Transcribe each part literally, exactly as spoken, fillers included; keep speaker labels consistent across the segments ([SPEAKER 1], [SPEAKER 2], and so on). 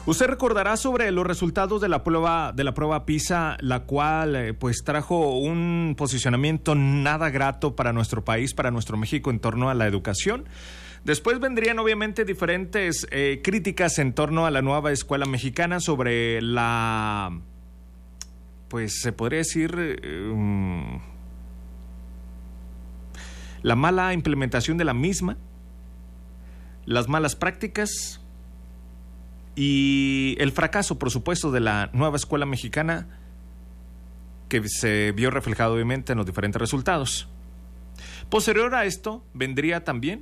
[SPEAKER 1] Usted recordará sobre los resultados de la prueba de la prueba PISA, la cual eh, pues trajo un posicionamiento nada grato para nuestro país, para nuestro México en torno a la educación. Después vendrían obviamente diferentes eh, críticas en torno a la nueva escuela mexicana sobre la, pues se podría decir, eh, um, la mala implementación de la misma, las malas prácticas y el fracaso, por supuesto, de la nueva escuela mexicana, que se vio reflejado obviamente en los diferentes resultados. Posterior a esto vendría también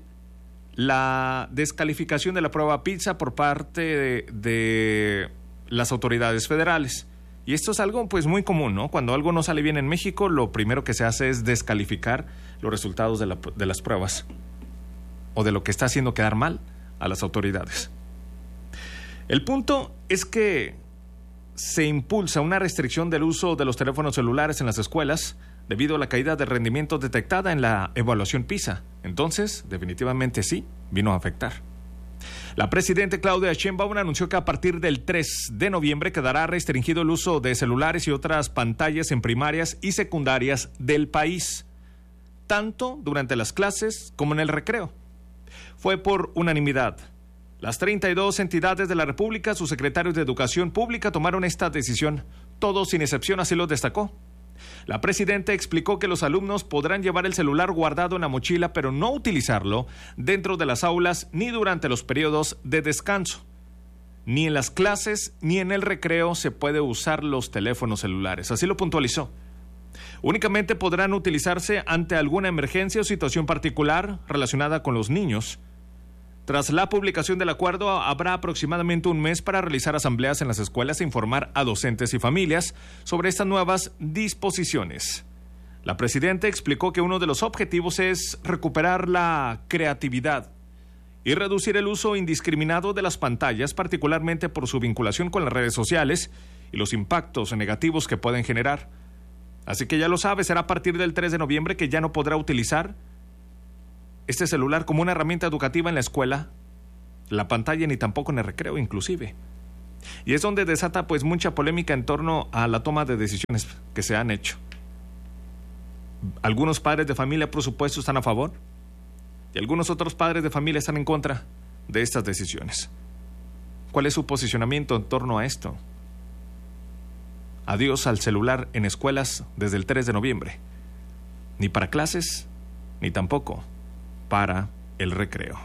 [SPEAKER 1] la descalificación de la prueba PISA por parte de, de las autoridades federales. Y esto es algo pues muy común, ¿no? Cuando algo no sale bien en México, lo primero que se hace es descalificar los resultados de, la, de las pruebas o de lo que está haciendo quedar mal a las autoridades. El punto es que se impulsa una restricción del uso de los teléfonos celulares en las escuelas debido a la caída de rendimiento detectada en la evaluación PISA. Entonces, definitivamente sí, vino a afectar. La presidenta Claudia Sheinbaum anunció que a partir del tres de noviembre quedará restringido el uso de celulares y otras pantallas en primarias y secundarias del país, tanto durante las clases como en el recreo. Fue por unanimidad. Las treinta y dos entidades de la República, sus secretarios de Educación Pública tomaron esta decisión, todos sin excepción, así lo destacó. La presidenta explicó que los alumnos podrán llevar el celular guardado en la mochila, pero no utilizarlo dentro de las aulas ni durante los periodos de descanso. Ni en las clases ni en el recreo se puede usar los teléfonos celulares, así lo puntualizó. Únicamente podrán utilizarse ante alguna emergencia o situación particular relacionada con los niños. Tras la publicación del acuerdo, habrá aproximadamente un mes para realizar asambleas en las escuelas e informar a docentes y familias sobre estas nuevas disposiciones. La presidenta explicó que uno de los objetivos es recuperar la creatividad y reducir el uso indiscriminado de las pantallas, particularmente por su vinculación con las redes sociales y los impactos negativos que pueden generar. Así que ya lo sabe, será a partir del tres de noviembre que ya no podrá utilizar este celular como una herramienta educativa en la escuela, la pantalla, ni tampoco en el recreo inclusive. Y es donde desata pues mucha polémica en torno a la toma de decisiones que se han hecho. Algunos padres de familia, por supuesto, están a favor y algunos otros padres de familia están en contra de estas decisiones. ¿Cuál es su posicionamiento en torno a esto? Adiós al celular en escuelas desde el tres de noviembre. Ni para clases, ni tampoco para el recreo.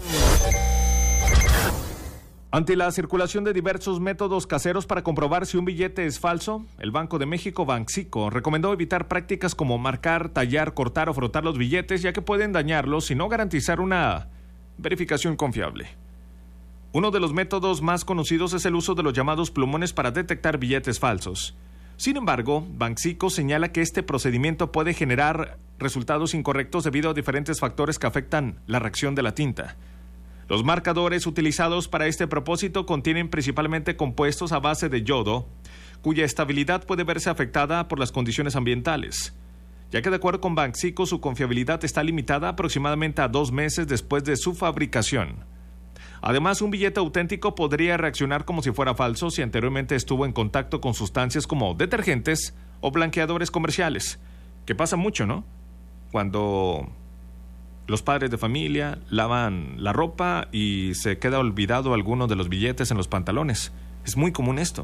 [SPEAKER 1] Ante la circulación de diversos métodos caseros para comprobar si un billete es falso, el Banco de México, Banxico, recomendó evitar prácticas como marcar, tallar, cortar o frotar los billetes, ya que pueden dañarlos y no garantizar una verificación confiable. Uno de los métodos más conocidos es el uso de los llamados plumones para detectar billetes falsos. Sin embargo, Banxico señala que este procedimiento puede generar resultados incorrectos debido a diferentes factores que afectan la reacción de la tinta. Los marcadores utilizados para este propósito contienen principalmente compuestos a base de yodo, cuya estabilidad puede verse afectada por las condiciones ambientales, ya que de acuerdo con Banxico su confiabilidad está limitada aproximadamente a dos meses después de su fabricación. Además, un billete auténtico podría reaccionar como si fuera falso si anteriormente estuvo en contacto con sustancias como detergentes o blanqueadores comerciales, que pasa mucho, ¿no? Cuando los padres de familia lavan la ropa y se queda olvidado alguno de los billetes en los pantalones. Es muy común esto.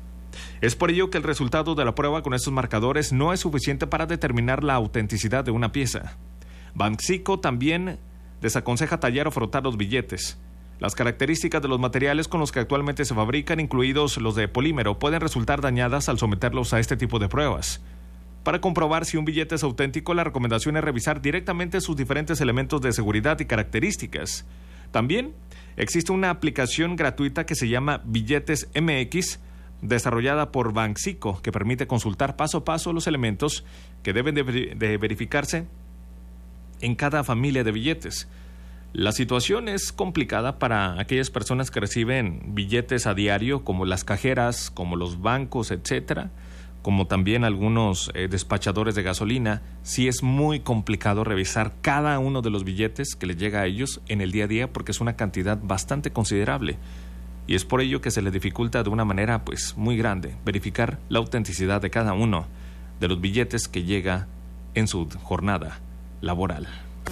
[SPEAKER 1] Es por ello que el resultado de la prueba con estos marcadores no es suficiente para determinar la autenticidad de una pieza. Banxico también desaconseja tallar o frotar los billetes. Las características de los materiales con los que actualmente se fabrican, incluidos los de polímero, pueden resultar dañadas al someterlos a este tipo de pruebas. Para comprobar si un billete es auténtico, la recomendación es revisar directamente sus diferentes elementos de seguridad y características. También existe una aplicación gratuita que se llama Billetes M X, desarrollada por Banxico, que permite consultar paso a paso los elementos que deben de, de verificarse en cada familia de billetes. La situación es complicada para aquellas personas que reciben billetes a diario, como las cajeras, como los bancos, etcétera, como también algunos eh, despachadores de gasolina. Sí es muy complicado revisar cada uno de los billetes que les llega a ellos en el día a día porque es una cantidad bastante considerable. y es por ello que se le dificulta de una manera pues muy grande verificar la autenticidad de cada uno de los billetes que llega en su jornada laboral.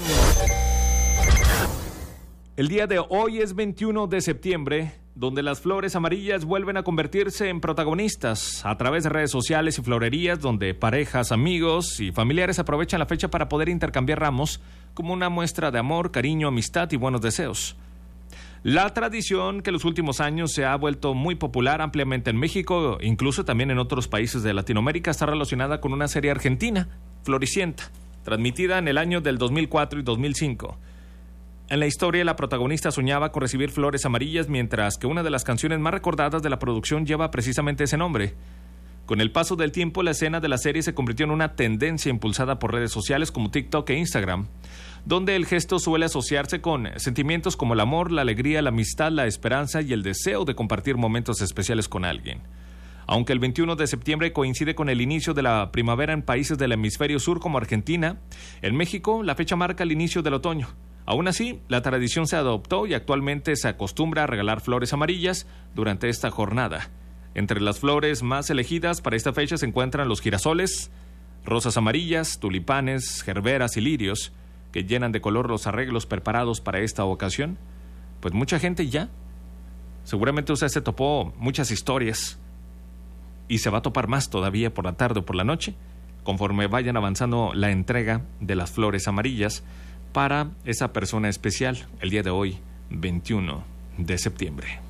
[SPEAKER 1] El día de hoy es veintiuno de septiembre, donde las flores amarillas vuelven a convertirse en protagonistas a través de redes sociales y florerías, donde parejas, amigos y familiares aprovechan la fecha para poder intercambiar ramos como una muestra de amor, cariño, amistad y buenos deseos. La tradición que en los últimos años se ha vuelto muy popular ampliamente en México, incluso también en otros países de Latinoamérica, está relacionada con una serie argentina, Floricienta, transmitida en el año del dos mil cuatro y dos mil cinco. En la historia, la protagonista soñaba con recibir flores amarillas, mientras que una de las canciones más recordadas de la producción lleva precisamente ese nombre. Con el paso del tiempo, la escena de la serie se convirtió en una tendencia impulsada por redes sociales como TikTok e Instagram, donde el gesto suele asociarse con sentimientos como el amor, la alegría, la amistad, la esperanza y el deseo de compartir momentos especiales con alguien. Aunque el veintiuno de septiembre coincide con el inicio de la primavera en países del hemisferio sur como Argentina, en México la fecha marca el inicio del otoño. Aún así, la tradición se adoptó y actualmente se acostumbra a regalar flores amarillas durante esta jornada. Entre las flores más elegidas para esta fecha se encuentran los girasoles, rosas amarillas, tulipanes, gerberas y lirios, que llenan de color los arreglos preparados para esta ocasión. Pues mucha gente ya, seguramente usted se topó muchas historias y se va a topar más todavía por la tarde o por la noche, conforme vayan avanzando la entrega de las flores amarillas para esa persona especial, el día de hoy, veintiuno de septiembre.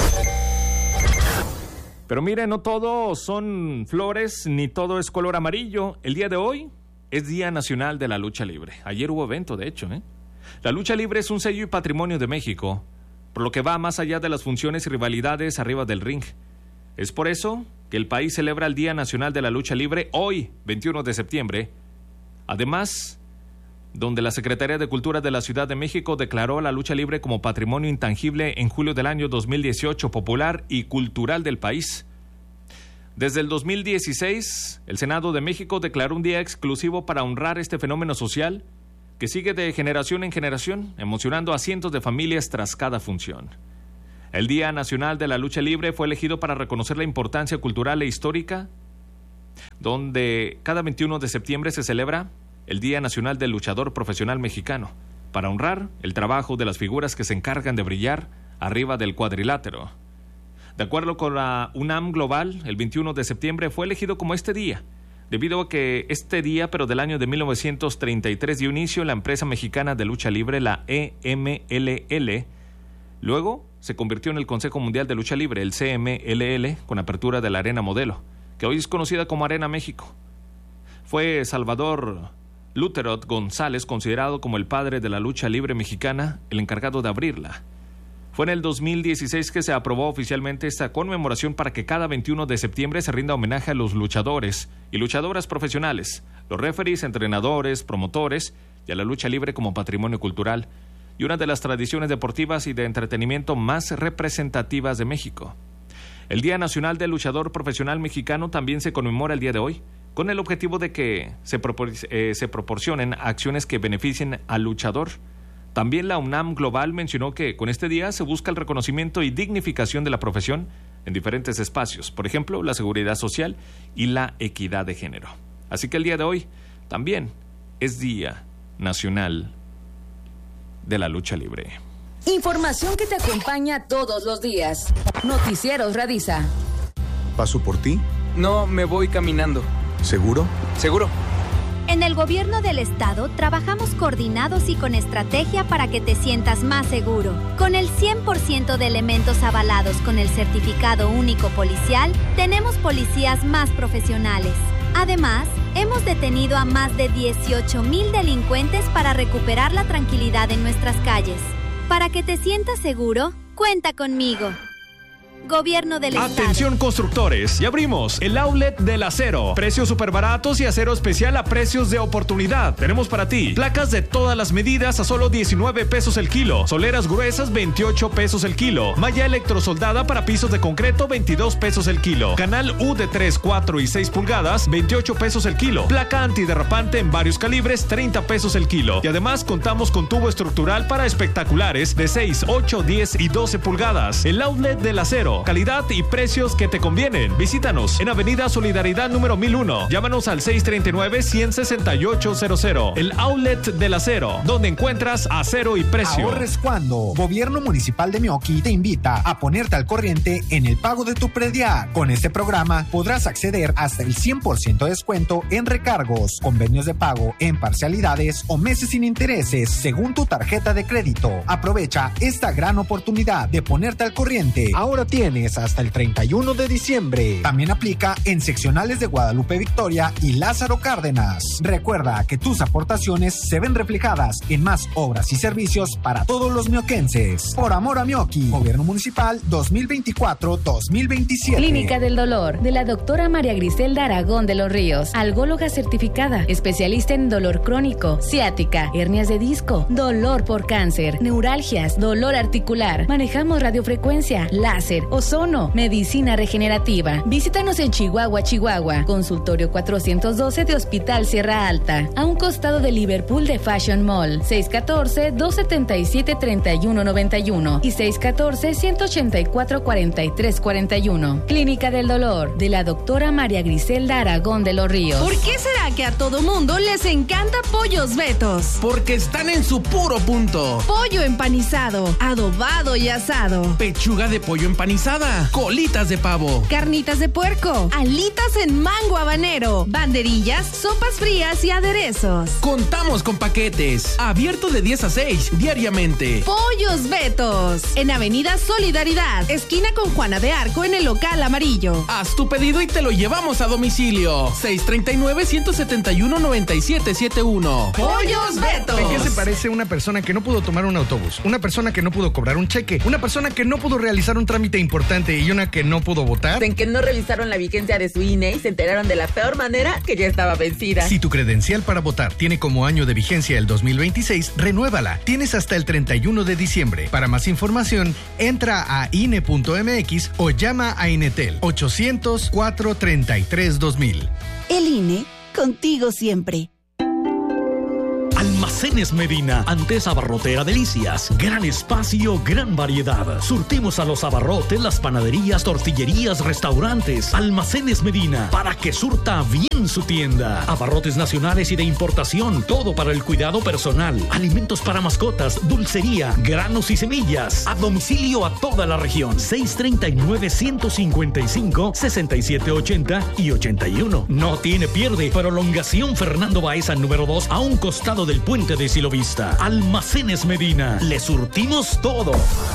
[SPEAKER 1] Pero mire, no todo son flores, ni todo es color amarillo. El día de hoy es Día Nacional de la Lucha Libre. Ayer hubo evento, de hecho, ¿eh? La lucha libre es un sello y patrimonio de México, por lo que va más allá de las funciones y rivalidades arriba del ring. Es por eso que el país celebra el Día Nacional de la Lucha Libre hoy, veintiuno de septiembre. Además, donde la Secretaría de Cultura de la Ciudad de México declaró la lucha libre como patrimonio intangible en julio del año dos mil dieciocho, popular y cultural del país. Desde el dos mil dieciséis, el Senado de México declaró un día exclusivo para honrar este fenómeno social que sigue de generación en generación, emocionando a cientos de familias tras cada función. El Día Nacional de la Lucha Libre fue elegido para reconocer la importancia cultural e histórica, donde cada veintiuno de septiembre se celebra el Día Nacional del Luchador Profesional Mexicano, para honrar el trabajo de las figuras que se encargan de brillar arriba del cuadrilátero. De acuerdo con la UNAM Global, el veintiuno de septiembre fue elegido como este día, debido a que este día, pero del año de mil novecientos treinta y tres, dio inicio la empresa mexicana de lucha libre, la E M L L. Luego se convirtió en el Consejo Mundial de Lucha Libre, el C M L L, con apertura de la Arena Modelo, que hoy es conocida como Arena México. Fue Salvador Lutherot González, considerado como el padre de la lucha libre mexicana, el encargado de abrirla. Fue en el dos mil dieciséis que se aprobó oficialmente esta conmemoración para que cada veintiuno de septiembre se rinda homenaje a los luchadores y luchadoras profesionales, los referees, entrenadores, promotores y a la lucha libre como patrimonio cultural y una de las tradiciones deportivas y de entretenimiento más representativas de México. El Día Nacional del Luchador Profesional Mexicano también se conmemora el día de hoy, con el objetivo de que se, propor- eh, se proporcionen acciones que beneficien al luchador. También la UNAM Global mencionó que con este día se busca el reconocimiento y dignificación de la profesión en diferentes espacios, por ejemplo, la seguridad social y la equidad de género. Así que el día de hoy también es Día Nacional de la Lucha Libre.
[SPEAKER 2] Información que te acompaña todos los días. Noticieros Radisa.
[SPEAKER 3] ¿Paso por ti?
[SPEAKER 4] No, me voy caminando.
[SPEAKER 3] ¿Seguro?
[SPEAKER 4] ¿Seguro?
[SPEAKER 5] En el gobierno del estado trabajamos coordinados y con estrategia para que te sientas más seguro. Con el cien por ciento de elementos avalados con el certificado único policial, tenemos policías más profesionales. Además, hemos detenido a más de dieciocho mil delincuentes para recuperar la tranquilidad en nuestras calles. Para que te sientas seguro, cuenta conmigo. Gobierno del Estado.
[SPEAKER 1] Atención constructores, ya abrimos el outlet del acero. Precios súper baratos y acero especial a precios de oportunidad. Tenemos para ti placas de todas las medidas a solo diecinueve pesos el kilo. Soleras gruesas veintiocho pesos el kilo. Malla electrosoldada para pisos de concreto veintidós pesos el kilo. Canal U de tres, cuatro y seis pulgadas veintiocho pesos el kilo. Placa antiderrapante en varios calibres treinta pesos el kilo. Y además contamos con tubo estructural para espectaculares de seis, ocho, diez y doce pulgadas. El outlet del acero. Calidad y precios que te convienen. Visítanos en Avenida Solidaridad número mil uno. Llámanos al seis treinta y nueve, ciento sesenta y ocho cero cero. El outlet del acero, donde encuentras acero y precio.
[SPEAKER 6] Ahorres cuando. Gobierno Municipal de Meoqui te invita a ponerte al corriente en el pago de tu predial. Con este programa podrás acceder hasta el cien por ciento de descuento en recargos, convenios de pago en parcialidades o meses sin intereses según tu tarjeta de crédito. Aprovecha esta gran oportunidad de ponerte al corriente. Ahora tienes hasta el treinta y uno de diciembre. También aplica en seccionales de Guadalupe Victoria y Lázaro Cárdenas. Recuerda que tus aportaciones se ven reflejadas en más obras y servicios para todos los mioquenses. Por amor a Meoqui, Gobierno Municipal dos mil veinticuatro dos mil veintisiete.
[SPEAKER 2] Clínica del Dolor, de la doctora María Griselda Aragón de los Ríos, algóloga certificada, especialista en dolor crónico, ciática, hernias de disco, dolor por cáncer, neuralgias, dolor articular. Manejamos radiofrecuencia, láser, ozono, medicina regenerativa. Visítanos en Chihuahua, Chihuahua. Consultorio cuatrocientos doce de Hospital Sierra Alta, a un costado de Liverpool de Fashion Mall. seis uno cuatro, dos siete siete, tres uno nueve uno y seis uno cuatro, uno ocho cuatro, cuatro tres cuatro uno. Clínica del Dolor, de la doctora María Griselda Aragón de los Ríos.
[SPEAKER 7] ¿Por qué será que a todo mundo les encanta Pollos Betos?
[SPEAKER 8] Porque están en su puro punto.
[SPEAKER 7] Pollo empanizado, adobado y asado.
[SPEAKER 8] Pechuga de pollo empanizada, colitas de pavo,
[SPEAKER 7] carnitas de puerco, alitas en mango habanero, banderillas, sopas frías y aderezos.
[SPEAKER 8] Contamos con paquetes, abierto de diez a seis diariamente.
[SPEAKER 7] Pollos Betos, en Avenida Solidaridad, esquina con Juana de Arco, en el local amarillo.
[SPEAKER 8] Haz tu pedido y te lo llevamos a domicilio. seis treinta y nueve, ciento setenta y uno, noventa y siete setenta y uno.
[SPEAKER 7] Pollos Betos.
[SPEAKER 9] ¿En qué se parece una persona que no pudo tomar un autobús? Una persona que no pudo cobrar un cheque, una persona que no pudo realizar un trámite importante y una que no pudo votar.
[SPEAKER 10] En que no revisaron la vigencia de su I N E y se enteraron de la peor manera que ya estaba vencida.
[SPEAKER 9] Si tu credencial para votar tiene como año de vigencia el dos mil veintiséis, renuévala. Tienes hasta el treinta y uno de diciembre. Para más información, entra a I N E punto M X o llama a Inetel ochocientos, cuatro treinta y tres, dos mil.
[SPEAKER 11] El I N E, contigo siempre.
[SPEAKER 12] Almacenes Medina, antes Abarrotera Delicias. Gran espacio, gran variedad. Surtimos a los abarrotes, las panaderías, tortillerías, restaurantes. Almacenes Medina, para que surta bien su tienda. Abarrotes nacionales y de importación, todo para el cuidado personal. Alimentos para mascotas, dulcería, granos y semillas. A domicilio a toda la región. seis treinta y nueve, ciento cincuenta y cinco, sesenta y siete ochenta y ochenta y uno. No tiene pierde. Prolongación Fernando Baeza número dos, a un costado del puente de Silovista. Almacenes Medina, le surtimos todo.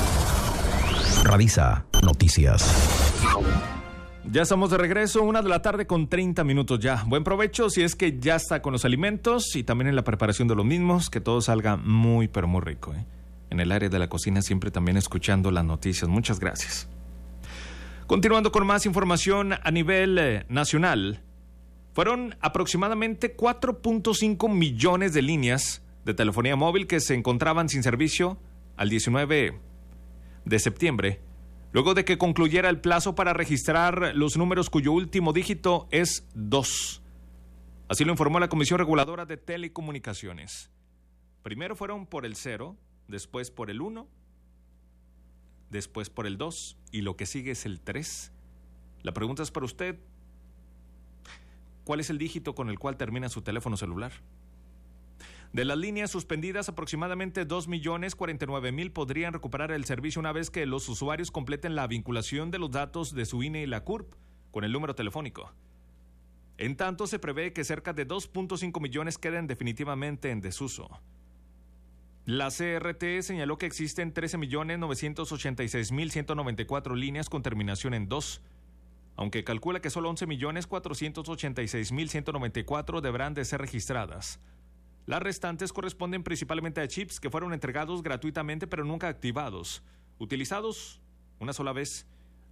[SPEAKER 3] Radisa Noticias.
[SPEAKER 1] Ya estamos de regreso, una de la tarde con treinta minutos ya. Buen provecho si es que ya está con los alimentos y también en la preparación de los mismos, que todo salga muy pero muy rico, ¿eh? En el área de la cocina siempre también escuchando las noticias. Muchas gracias. Continuando con más información a nivel eh, nacional. Fueron aproximadamente cuatro punto cinco millones de líneas de telefonía móvil que se encontraban sin servicio al diecinueve de septiembre, luego de que concluyera el plazo para registrar los números cuyo último dígito es dos. Así lo informó la Comisión Reguladora de Telecomunicaciones. Primero fueron por el cero, después por el uno, después por el dos y lo que sigue es el tres. La pregunta es para usted: ¿cuál es el dígito con el cual termina su teléfono celular? De las líneas suspendidas, aproximadamente dos millones cuarenta y nueve mil podrían recuperar el servicio una vez que los usuarios completen la vinculación de los datos de su I N E y la C U R P con el número telefónico. En tanto, se prevé que cerca de dos punto cinco millones queden definitivamente en desuso. La C R T señaló que existen trece millones novecientos ochenta y seis mil ciento noventa y cuatro líneas con terminación en dos, aunque calcula que solo once millones cuatrocientos ochenta y seis mil ciento noventa y cuatro deberán de ser registradas. Las restantes corresponden principalmente a chips que fueron entregados gratuitamente pero nunca activados, utilizados una sola vez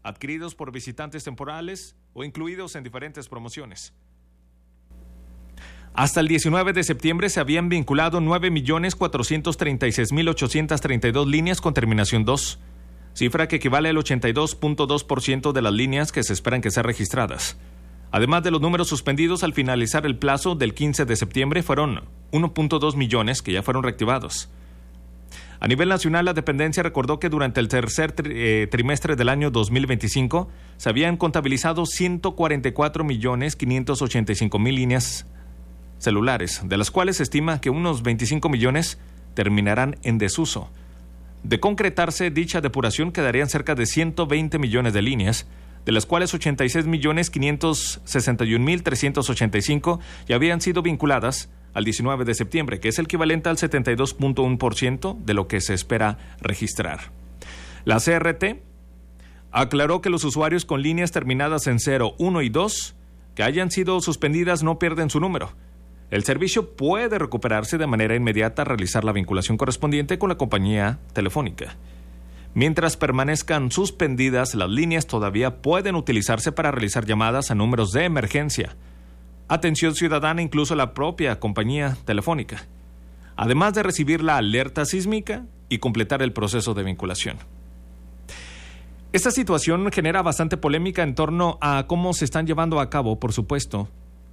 [SPEAKER 1] adquiridos por visitantes temporales o incluidos en diferentes promociones. Hasta el diecinueve de septiembre se habían vinculado nueve millones cuatrocientos treinta y seis mil ochocientos treinta y dos líneas con terminación dos, cifra que equivale al ochenta y dos punto dos por ciento de las líneas que se esperan que sean registradas. Además de los números suspendidos al finalizar el plazo del quince de septiembre, fueron uno punto dos millones que ya fueron reactivados. A nivel nacional, la dependencia recordó que durante el tercer tri- eh, trimestre del año dos mil veinticinco se habían contabilizado ciento cuarenta y cuatro millones quinientos ochenta y cinco mil líneas celulares, de las cuales se estima que unos veinticinco millones terminarán en desuso. De concretarse dicha depuración, quedarían cerca de ciento veinte millones de líneas, de las cuales ochenta y seis millones quinientos sesenta y un mil trescientos ochenta y cinco ya habían sido vinculadas al diecinueve de septiembre, que es el equivalente al setenta y dos punto uno por ciento de lo que se espera registrar. La C R T aclaró que los usuarios con líneas terminadas en cero, uno y dos que hayan sido suspendidas no pierden su número. El servicio puede recuperarse de manera inmediata al realizar la vinculación correspondiente con la compañía telefónica. Mientras permanezcan suspendidas, las líneas todavía pueden utilizarse para realizar llamadas a números de emergencia, atención ciudadana, incluso la propia compañía telefónica, además de recibir la alerta sísmica y completar el proceso de vinculación. Esta situación genera bastante polémica en torno a cómo se están llevando a cabo, por supuesto,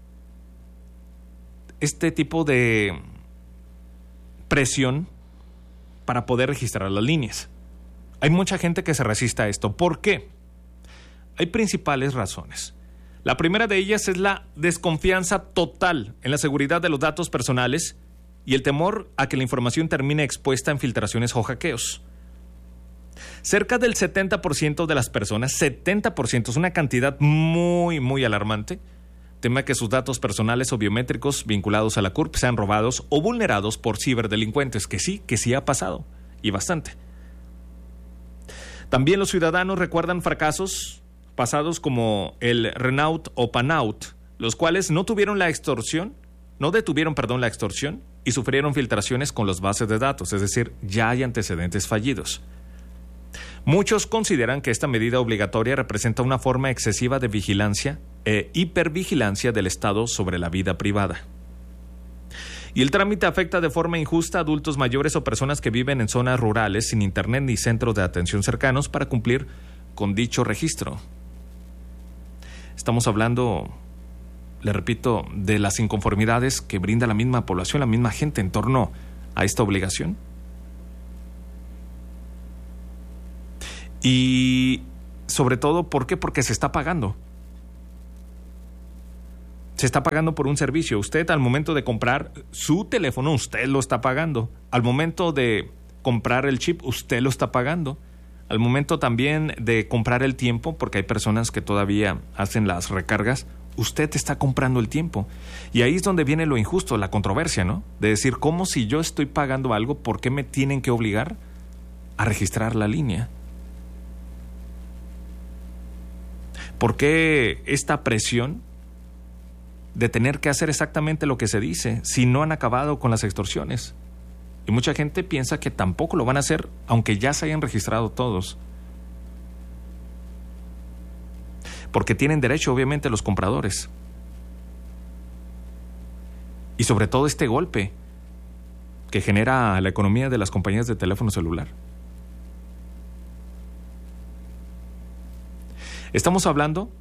[SPEAKER 1] este tipo de presión para poder registrar las líneas. Hay mucha gente que se resiste a esto. ¿Por qué? Hay principales razones. La primera de ellas es la desconfianza total en la seguridad de los datos personales y el temor a que la información termine expuesta en filtraciones o hackeos. Cerca del setenta por ciento de las personas, setenta por ciento es una cantidad muy, muy alarmante, teme que sus datos personales o biométricos vinculados a la C U R P sean robados o vulnerados por ciberdelincuentes, que sí, que sí ha pasado, y bastante. También los ciudadanos recuerdan fracasos pasados como el Renault o Panaut, los cuales no tuvieron la extorsión, no detuvieron, perdón, la extorsión y sufrieron filtraciones con las bases de datos, es decir, ya hay antecedentes fallidos. Muchos consideran que esta medida obligatoria representa una forma excesiva de vigilancia e hipervigilancia del Estado sobre la vida privada. Y el trámite afecta de forma injusta a adultos mayores o personas que viven en zonas rurales sin internet ni centros de atención cercanos para cumplir con dicho registro. Estamos hablando, le repito, de las inconformidades que brinda la misma población, la misma gente en torno a esta obligación. Y sobre todo, ¿por qué? Porque se está pagando. Se está pagando por un servicio. Usted al momento de comprar su teléfono, usted lo está pagando. Al momento de comprar el chip, usted lo está pagando. Al momento también de comprar el tiempo, porque hay personas que todavía hacen las recargas, usted está comprando el tiempo. Y ahí es donde viene lo injusto, la controversia, ¿no? De decir, ¿cómo si yo estoy pagando algo, por qué me tienen que obligar a registrar la línea? ¿Por qué esta presión de tener que hacer exactamente lo que se dice si no han acabado con las extorsiones? Y mucha gente piensa que tampoco lo van a hacer, aunque ya se hayan registrado todos. Porque tienen derecho, obviamente, los compradores. Y sobre todo este golpe que genera a la economía de las compañías de teléfono celular. Estamos hablando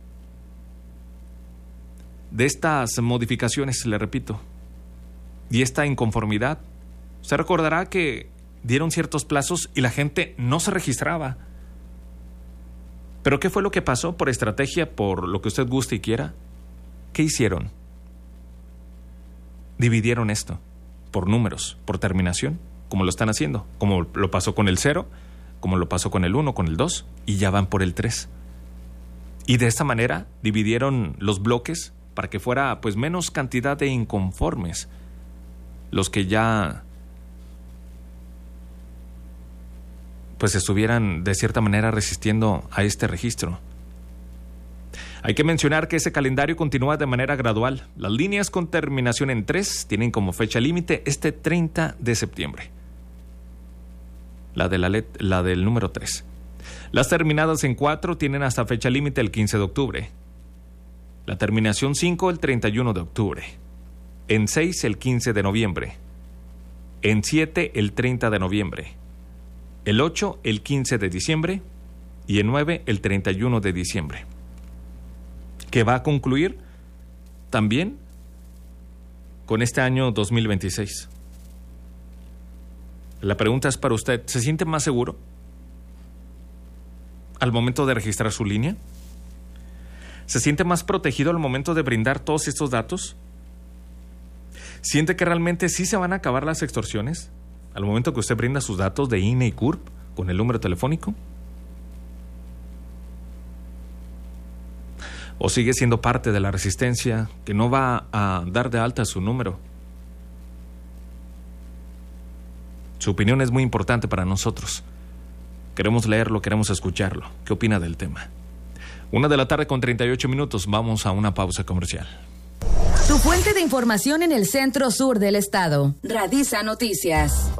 [SPEAKER 1] de estas modificaciones, le repito, y esta inconformidad. Usted recordará que dieron ciertos plazos y la gente no se registraba. ¿Pero qué fue lo que pasó? Por estrategia, por lo que usted guste y quiera. ¿Qué hicieron? Dividieron esto por números, por terminación, como lo están haciendo, como lo pasó con el cero, como lo pasó con el uno, con el dos, y ya van por el tres. Y de esta manera dividieron los bloques para que fuera pues menos cantidad de inconformes los que ya pues estuvieran de cierta manera resistiendo a este registro. Hay que mencionar que ese calendario continúa de manera gradual. Las líneas con terminación en tres tienen como fecha límite este treinta de septiembre. La, de la, let- la del número tres. Las terminadas en cuatro tienen hasta fecha límite el quince de octubre. La terminación cinco el treinta y uno de octubre. En seis el quince de noviembre. En siete el treinta de noviembre. El ocho el quince de diciembre. Y en nueve el treinta y uno de diciembre. Que va a concluir también con este año dos mil veintiséis. La pregunta es para usted, ¿se siente más seguro al momento de registrar su línea? ¿Se siente más protegido al momento de brindar todos estos datos? ¿Siente que realmente sí se van a acabar las extorsiones al momento que usted brinda sus datos de I N E y C U R P con el número telefónico? ¿O sigue siendo parte de la resistencia que no va a dar de alta su número? Su opinión es muy importante para nosotros. Queremos leerlo, queremos escucharlo. ¿Qué opina del tema? Una de la tarde con treinta y ocho minutos. Vamos a una pausa comercial.
[SPEAKER 2] Tu fuente de información en el centro sur del estado. Radisa Noticias.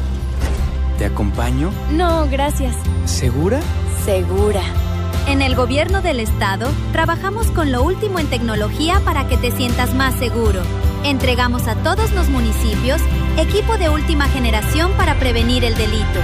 [SPEAKER 4] ¿Te acompaño?
[SPEAKER 5] No, gracias.
[SPEAKER 4] ¿Segura?
[SPEAKER 5] Segura. En el gobierno del estado, trabajamos con lo último en tecnología para que te sientas más seguro. Entregamos a todos los municipios equipo de última generación para prevenir el delito.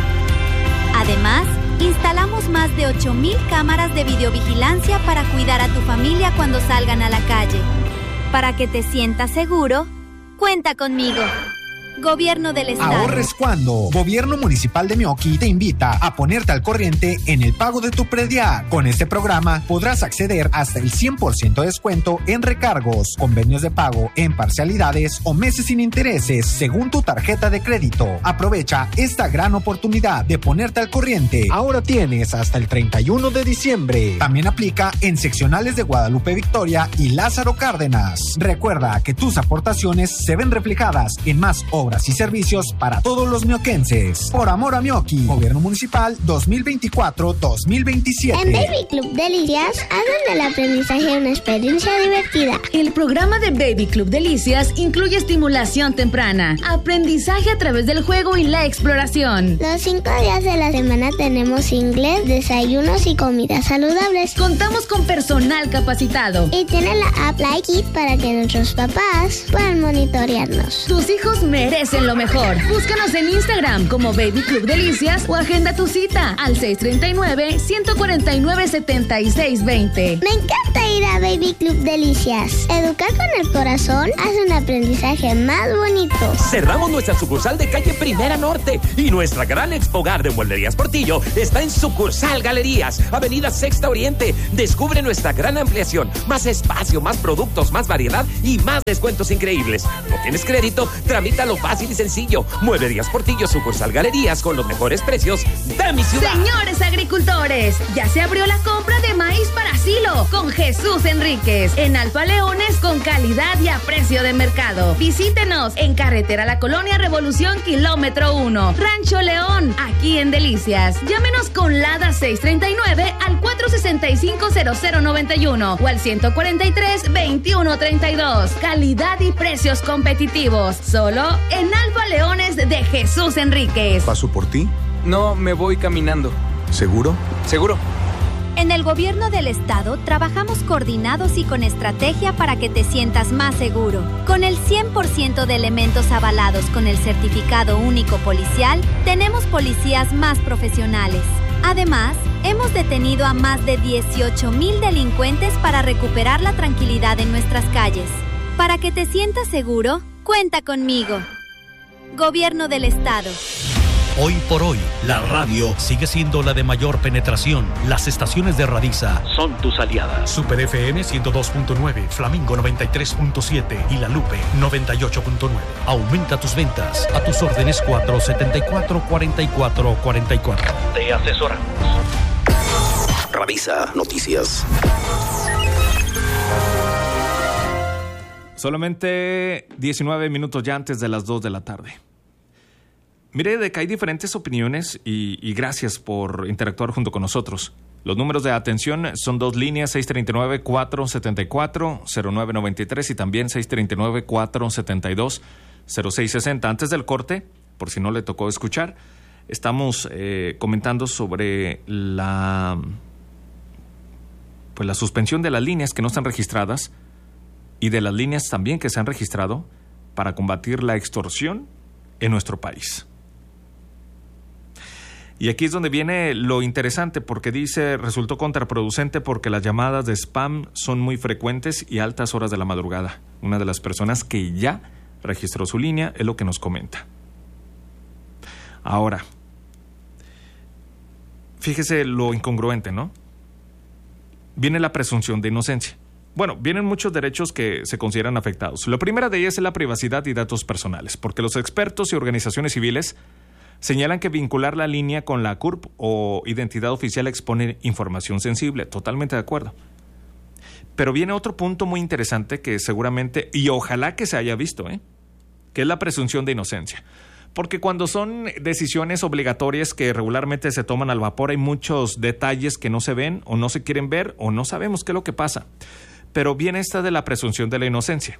[SPEAKER 5] Además, instalamos más de ocho mil cámaras de videovigilancia para cuidar a tu familia cuando salgan a la calle. Para que te sientas seguro, cuenta conmigo. Gobierno del Estado.
[SPEAKER 6] Ahorres cuando. Gobierno Municipal de Meoqui te invita a ponerte al corriente en el pago de tu predial. Con este programa podrás acceder hasta el cien por ciento de descuento en recargos, convenios de pago en parcialidades o meses sin intereses según tu tarjeta de crédito. Aprovecha esta gran oportunidad de ponerte al corriente. Ahora tienes hasta el treinta y uno de diciembre. También aplica en seccionales de Guadalupe Victoria y Lázaro Cárdenas. Recuerda que tus aportaciones se ven reflejadas en más obras y servicios para todos los mioquenses. Por amor a Meoqui. Gobierno Municipal dos mil veinticuatro dos mil veintisiete.
[SPEAKER 13] En Baby Club Delicias hacen del aprendizaje una experiencia divertida.
[SPEAKER 2] El programa de Baby Club Delicias incluye estimulación temprana, aprendizaje a través del juego y la exploración.
[SPEAKER 13] Los cinco días de la semana tenemos inglés, desayunos y comidas saludables.
[SPEAKER 2] Contamos con personal capacitado.
[SPEAKER 13] Y tiene la app Like It para que nuestros papás puedan monitorearnos.
[SPEAKER 2] Tus hijos merecen lo mejor. Búscanos en Instagram como Baby Club Delicias o agenda tu cita al seis treinta y nueve, ciento cuarenta y nueve, setenta y seis veinte.
[SPEAKER 13] Me encanta ir a Baby Club Delicias. Educar con el corazón hace un aprendizaje más bonito.
[SPEAKER 14] Cerramos nuestra sucursal de calle Primera Norte y nuestra gran expogar de Mueblerías Portillo está en sucursal Galerías, avenida Sexta Oriente. Descubre nuestra gran ampliación, más espacio, más productos, más variedad y más descuentos increíbles. ¿No tienes crédito? Tramítalo fácil y sencillo. Mueblerías Portillo, sucursal Galerías, con los mejores precios de mi ciudad.
[SPEAKER 2] Señores agricultores, ya se abrió la compra de maíz para silo con Jesús Enríquez en Alfa Leones, con calidad y a precio de mercado. Visítenos en carretera La Colonia Revolución, kilómetro uno, Rancho León, aquí en Delicias. Llámenos con Lada seis treinta y nueve al cuatro sesenta y cinco, cero cero noventa y uno o al ciento cuarenta y tres, veintiuno treinta y dos. Calidad y precios competitivos, solo en Alfa Leones de Jesús Enríquez.
[SPEAKER 3] ¿Paso por ti?
[SPEAKER 4] No, me voy caminando.
[SPEAKER 3] ¿Seguro?
[SPEAKER 4] ¿Seguro?
[SPEAKER 5] En el gobierno del estado trabajamos coordinados y con estrategia para que te sientas más seguro. Con el cien por ciento de elementos avalados con el certificado único policial, tenemos policías más profesionales. Además, hemos detenido a más de dieciocho mil delincuentes para recuperar la tranquilidad en nuestras calles. Para que te sientas seguro, cuenta conmigo. Gobierno del Estado.
[SPEAKER 12] Hoy por hoy, la radio sigue siendo la de mayor penetración. Las estaciones de Radisa son tus aliadas.
[SPEAKER 15] Super F M ciento dos punto nueve, Flamingo noventa y tres punto siete y La Lupe noventa y ocho punto nueve.
[SPEAKER 12] Aumenta tus ventas. A tus órdenes cuatro setenta y cuatro, cuarenta y cuatro cuarenta y cuatro.
[SPEAKER 15] Te asesoramos.
[SPEAKER 12] Radisa Noticias.
[SPEAKER 1] Solamente diecinueve minutos ya antes de las dos de la tarde. Mire, de que hay diferentes opiniones y, y gracias por interactuar junto con nosotros. Los números de atención son dos líneas, seis treinta y nueve, cuatro setenta y cuatro, cero nueve noventa y tres y también seis treinta y nueve, cuatro setenta y dos, cero seis sesenta. Antes del corte, por si no le tocó escuchar, estamos eh, comentando sobre la, pues la suspensión de las líneas que no están registradas y de las líneas también que se han registrado para combatir la extorsión en nuestro país. Y aquí es donde viene lo interesante, porque dice, resultó contraproducente porque las llamadas de spam son muy frecuentes y a altas horas de la madrugada. Una de las personas que ya registró su línea es lo que nos comenta. Ahora, fíjese lo incongruente, ¿no? Viene la presunción de inocencia. Bueno, vienen muchos derechos que se consideran afectados. La primera de ellas es la privacidad y datos personales, porque los expertos y organizaciones civiles señalan que vincular la línea con la C U R P o identidad oficial expone información sensible. Totalmente de acuerdo. Pero viene otro punto muy interesante que seguramente, y ojalá que se haya visto, ¿eh? que es la presunción de inocencia. Porque cuando son decisiones obligatorias que regularmente se toman al vapor, hay muchos detalles que no se ven o no se quieren ver o no sabemos qué es lo que pasa. Pero viene esta de la presunción de la inocencia.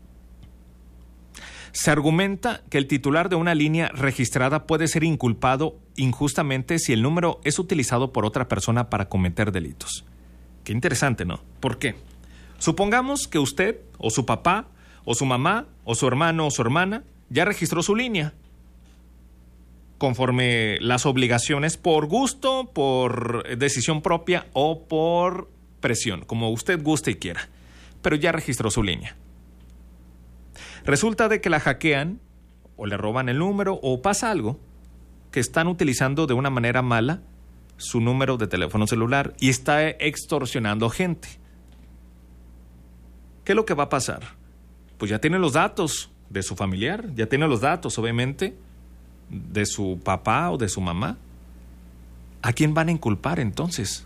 [SPEAKER 1] Se argumenta que el titular de una línea registrada puede ser inculpado injustamente si el número es utilizado por otra persona para cometer delitos. Qué interesante, ¿no? ¿Por qué? Supongamos que usted, o su papá, o su mamá, o su hermano, o su hermana, ya registró su línea conforme las obligaciones por gusto, por decisión propia o por presión, como usted guste y quiera, pero ya registró su línea. Resulta de que la hackean o le roban el número o pasa algo que están utilizando de una manera mala su número de teléfono celular y está extorsionando gente. ¿Qué es lo que va a pasar? Pues ya tiene los datos de su familiar, ya tiene los datos, obviamente, de su papá o de su mamá. ¿A quién van a inculpar entonces?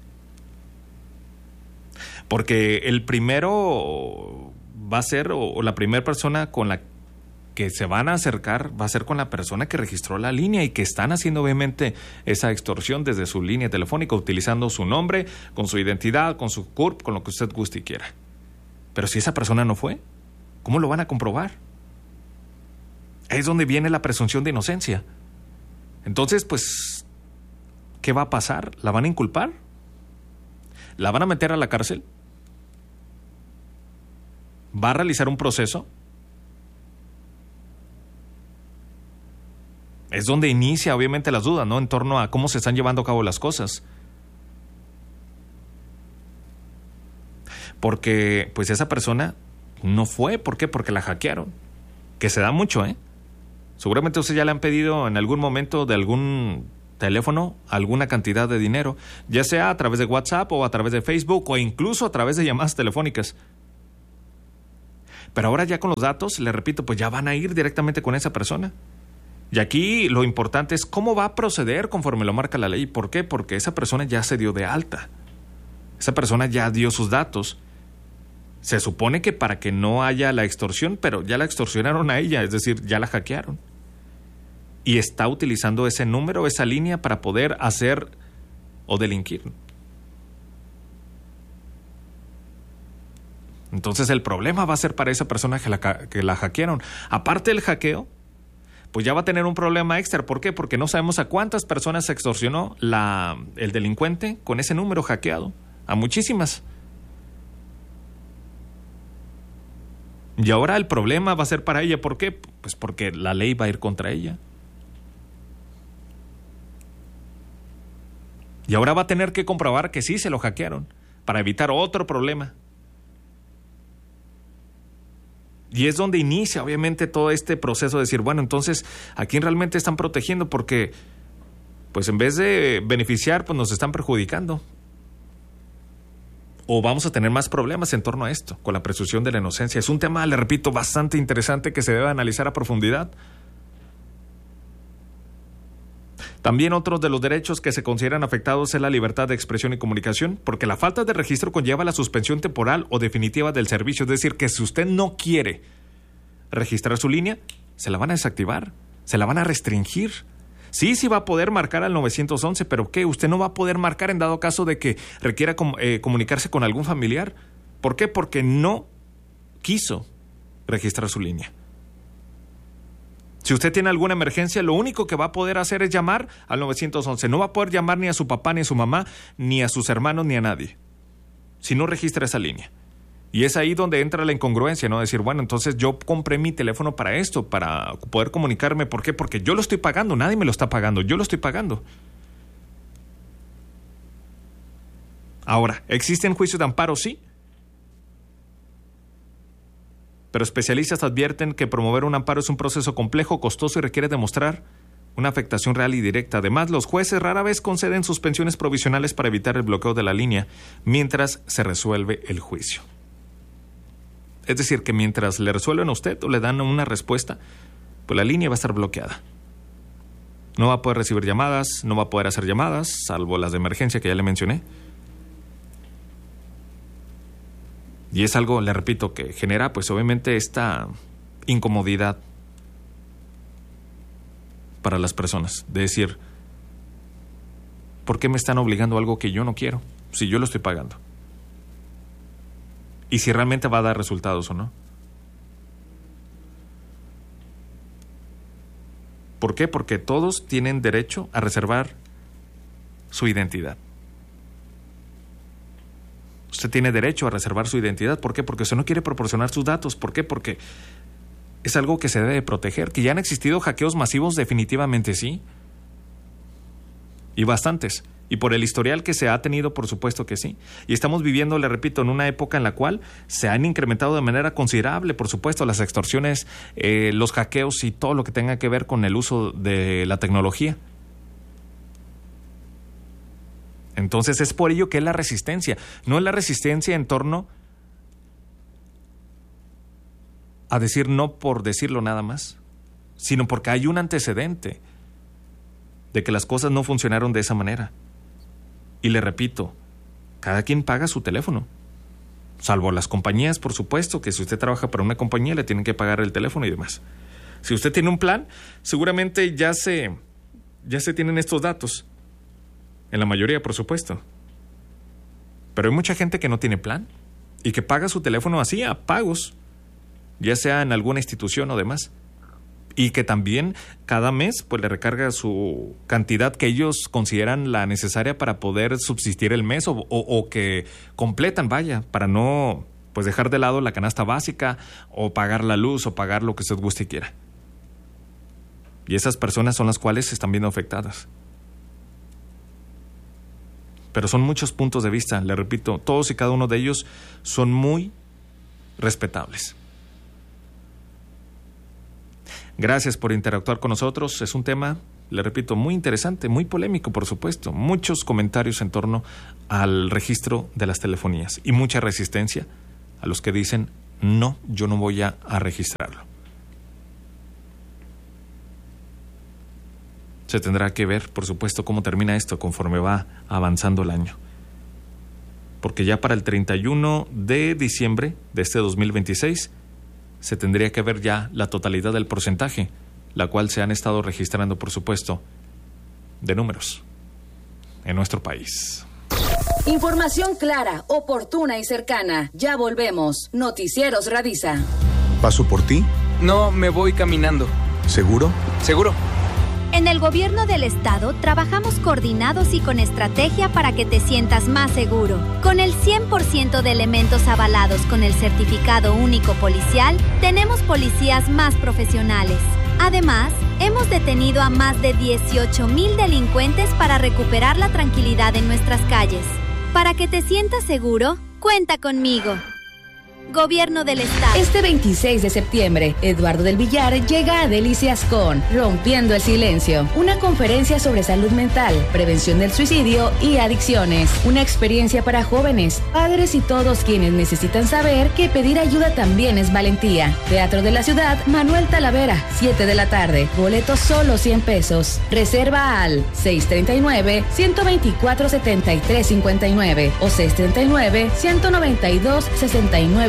[SPEAKER 1] Porque el primero va a ser, o, o la primera persona con la que se van a acercar va a ser con la persona que registró la línea y que están haciendo obviamente esa extorsión desde su línea telefónica, utilizando su nombre, con su identidad, con su C U R P, con lo que usted guste y quiera. Pero si esa persona no fue, ¿cómo lo van a comprobar? Es donde viene la presunción de inocencia. Entonces, pues, ¿qué va a pasar? ¿La van a inculpar? ¿La van a meter a la cárcel? ¿Va a realizar un proceso? Es donde inicia obviamente las dudas, ¿no? En torno a cómo se están llevando a cabo las cosas. Porque, pues, esa persona no fue. ¿Por qué? Porque la hackearon. Que se da mucho, ¿eh? Seguramente usted ya le han pedido en algún momento de algún teléfono alguna cantidad de dinero, ya sea a través de WhatsApp o a través de Facebook o incluso a través de llamadas telefónicas. Pero ahora ya con los datos, le repito, pues ya van a ir directamente con esa persona. Y aquí lo importante es cómo va a proceder conforme lo marca la ley. ¿Por qué? Porque esa persona ya se dio de alta. Esa persona ya dio sus datos. Se supone que para que no haya la extorsión, pero ya la extorsionaron a ella, es decir, ya la hackearon. Y está utilizando ese número, esa línea para poder hacer o delinquir. Entonces el problema va a ser para esa persona que la, que la hackearon. Aparte del hackeo, pues ya va a tener un problema extra. ¿Por qué? Porque no sabemos a cuántas personas se extorsionó la, el delincuente con ese número hackeado. A muchísimas. Y ahora el problema va a ser para ella. ¿Por qué? Pues porque la ley va a ir contra ella. Y ahora va a tener que comprobar que sí se lo hackearon para evitar otro problema. Y es donde inicia obviamente todo este proceso de decir, bueno, entonces, ¿a quién realmente están protegiendo? Porque, pues en vez de beneficiar, pues nos están perjudicando. O vamos a tener más problemas en torno a esto, con la presunción de la inocencia. Es un tema, le repito, bastante interesante que se debe analizar a profundidad. También otro de los derechos que se consideran afectados es la libertad de expresión y comunicación, porque la falta de registro conlleva la suspensión temporal o definitiva del servicio. Es decir, que si usted no quiere registrar su línea, se la van a desactivar, se la van a restringir. Sí, sí va a poder marcar al nueve once, pero ¿qué? Usted no va a poder marcar en dado caso de que requiera com- eh, comunicarse con algún familiar. ¿Por qué? Porque no quiso registrar su línea. Si usted tiene alguna emergencia, lo único que va a poder hacer es llamar al nueve once. No va a poder llamar ni a su papá, ni a su mamá, ni a sus hermanos, ni a nadie. Si no registra esa línea. Y es ahí donde entra la incongruencia, ¿no? Decir, bueno, entonces yo compré mi teléfono para esto, para poder comunicarme. ¿Por qué? Porque yo lo estoy pagando, nadie me lo está pagando, yo lo estoy pagando. Ahora, ¿existen juicios de amparo? Sí. Pero especialistas advierten que promover un amparo es un proceso complejo, costoso y requiere demostrar una afectación real y directa. Además, los jueces rara vez conceden suspensiones provisionales para evitar el bloqueo de la línea mientras se resuelve el juicio. Es decir, que mientras le resuelven a usted o le dan una respuesta, pues la línea va a estar bloqueada. No va a poder recibir llamadas, no va a poder hacer llamadas, salvo las de emergencia que ya le mencioné. Y es algo, le repito, que genera pues obviamente esta incomodidad para las personas. De decir, ¿por qué me están obligando a algo que yo no quiero? Si yo lo estoy pagando. Y si realmente va a dar resultados o no. ¿Por qué? Porque todos tienen derecho a reservar su identidad. Usted tiene derecho a reservar su identidad. ¿Por qué? Porque usted no quiere proporcionar sus datos. ¿Por qué? Porque es algo que se debe proteger. ¿Que ya han existido hackeos masivos? Definitivamente sí. Y bastantes. Y por el historial que se ha tenido, por supuesto que sí. Y estamos viviendo, le repito, en una época en la cual se han incrementado de manera considerable, por supuesto, las extorsiones, eh, los hackeos y todo lo que tenga que ver con el uso de la tecnología. Entonces es por ello que es la resistencia. No es la resistencia en torno a decir no por decirlo nada más, sino porque hay un antecedente de que las cosas no funcionaron de esa manera. Y le repito, cada quien paga su teléfono, salvo las compañías, por supuesto, que si usted trabaja para una compañía le tienen que pagar el teléfono y demás. Si usted tiene un plan, seguramente ya se, ya se tienen estos datos. En la mayoría, por supuesto. Pero hay mucha gente que no tiene plan y que paga su teléfono así, a pagos, ya sea en alguna institución o demás. Y que también cada mes pues le recarga su cantidad que ellos consideran la necesaria para poder subsistir el mes o, o, o que completan, vaya, para no pues dejar de lado la canasta básica o pagar la luz o pagar lo que usted guste y quiera. Y esas personas son las cuales se están viendo afectadas. Pero son muchos puntos de vista, le repito, todos y cada uno de ellos son muy respetables. Gracias por interactuar con nosotros. Es un tema, le repito, muy interesante, muy polémico, por supuesto. Muchos comentarios en torno al registro de las telefonías y mucha resistencia a los que dicen, no, yo no voy a, a registrarlo. Se tendrá que ver, por supuesto, cómo termina esto conforme va avanzando el año. Porque ya para el treinta y uno de diciembre de este dos mil veintiséis se tendría que ver ya la totalidad del porcentaje, la cual se han estado registrando, por supuesto, de números en nuestro país.
[SPEAKER 2] Información clara, oportuna y cercana. Ya volvemos. Noticieros Radisa.
[SPEAKER 3] ¿Paso por ti?
[SPEAKER 4] No, me voy caminando.
[SPEAKER 3] ¿Seguro?
[SPEAKER 4] Seguro.
[SPEAKER 5] En el gobierno del estado trabajamos coordinados y con estrategia para que te sientas más seguro. Con el cien por ciento de elementos avalados con el certificado único policial, tenemos policías más profesionales. Además, hemos detenido a más de dieciocho mil delincuentes para recuperar la tranquilidad en nuestras calles. Para que te sientas seguro, cuenta conmigo. Gobierno del Estado.
[SPEAKER 2] Este veintiséis de septiembre, Eduardo del Villar llega a Delicias con Rompiendo el Silencio, una conferencia sobre salud mental, prevención del suicidio y adicciones. Una experiencia para jóvenes, padres y todos quienes necesitan saber que pedir ayuda también es valentía. Teatro de la Ciudad, Manuel Talavera, siete de la tarde. Boletos solo cien pesos. Reserva al seis treinta y nueve, ciento veinticuatro, setenta y tres cincuenta y nueve o seis treinta y nueve, ciento noventa y dos, sesenta y nueve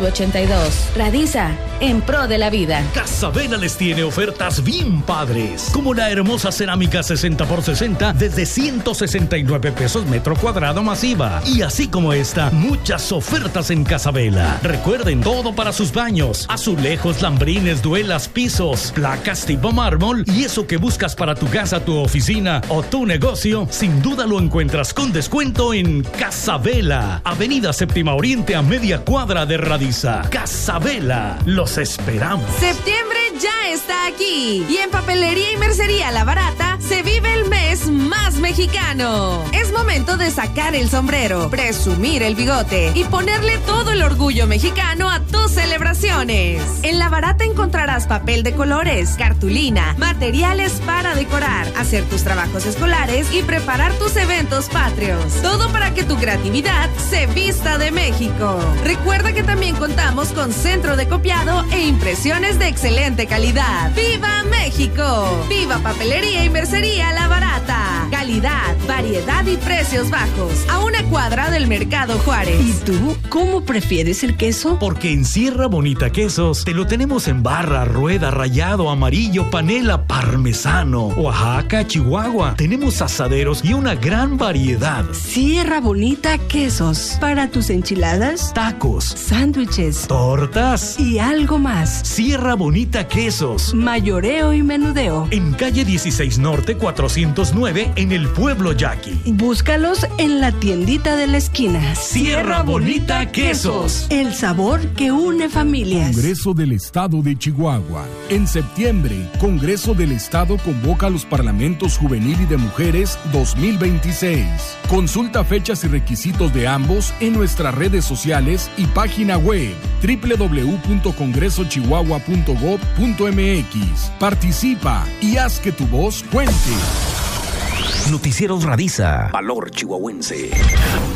[SPEAKER 2] ochenta y dos. Radiza, en pro de la vida.
[SPEAKER 12] Casabela les tiene ofertas bien padres, como la hermosa cerámica sesenta por sesenta desde ciento sesenta y nueve pesos metro cuadrado masiva. Y así como esta, muchas ofertas en Casabela. Recuerden, todo para sus baños: azulejos, lambrines, duelas, pisos, placas tipo mármol, y eso que buscas para tu casa, tu oficina o tu negocio, sin duda lo encuentras con descuento en Casabela, Avenida Séptima Oriente, a media cuadra de Radiza. Casabela, los esperamos.
[SPEAKER 7] Septiembre ya está aquí, y en Papelería y Mercería La Barata se vive el mes más mexicano. Es momento de sacar el sombrero, presumir el bigote y ponerle todo el orgullo mexicano a tus celebraciones. En La Barata encontrarás papel de colores, cartulina, materiales para decorar, hacer tus trabajos escolares y preparar tus eventos patrios. Todo para que tu creatividad se vista de México. Recuerda que también contamos con centro de copiado e impresiones de excelente calidad. ¡Viva México! ¡Viva Papelería y Mercería La Barata! Calidad, variedad y precios bajos. A una cuadra del Mercado Juárez.
[SPEAKER 16] ¿Y tú cómo prefieres el queso?
[SPEAKER 12] Porque en Sierra Bonita Quesos te lo tenemos en barra, rueda, rallado, amarillo, panela, parmesano, Oaxaca, Chihuahua. Tenemos asaderos y una gran variedad.
[SPEAKER 16] Sierra Bonita Quesos. Para tus enchiladas,
[SPEAKER 12] tacos,
[SPEAKER 16] sándwiches,
[SPEAKER 12] tortas
[SPEAKER 16] y algo más.
[SPEAKER 12] Sierra Bonita Quesos.
[SPEAKER 16] Mayoreo y menudeo.
[SPEAKER 12] En calle dieciséis Norte cuatrocientos nueve, en el pueblo Yaqui.
[SPEAKER 16] Búscalos en la tiendita de la esquina.
[SPEAKER 12] Sierra Bonita Quesos.
[SPEAKER 16] El sabor que une familias.
[SPEAKER 17] Congreso del Estado de Chihuahua. En septiembre, Congreso del Estado convoca a los parlamentos juvenil y de mujeres dos mil veintiséis. Consulta fechas y requisitos de ambos en nuestras redes sociales y página web doble u doble u doble u punto congreso chihuahua punto gob punto m x. Participa y haz que tu voz cuente.
[SPEAKER 18] Noticieros Radiza. Valor chihuahuense.